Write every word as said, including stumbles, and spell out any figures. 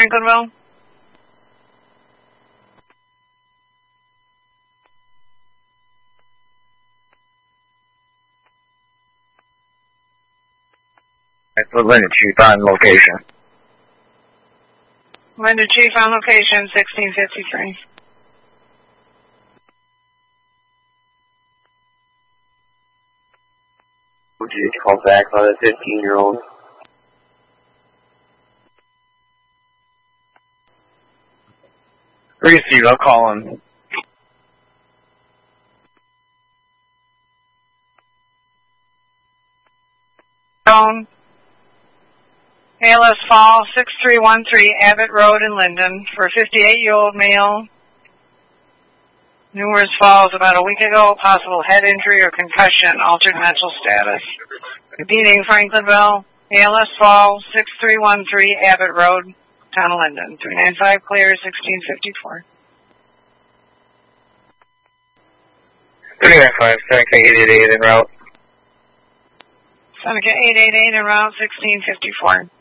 Franklinville. Linda Chief on location. Linda Chief on location, sixteen fifty-three. Would you call back on a fifteen-year-old? Receive, I'll call him. Phone. A L S Fall, six three one three Abbott Road in Linden for a fifty-eight-year-old male. Numerous falls about a week ago, possible head injury or concussion, altered mental status. Repeating Franklinville, A L S Fall, six three one three Abbott Road, Town of Linden, three nine five clear, sixteen fifty-four. three nine five, Seneca eight eight eight en route. Seneca eight eight eight en route, sixteen fifty-four.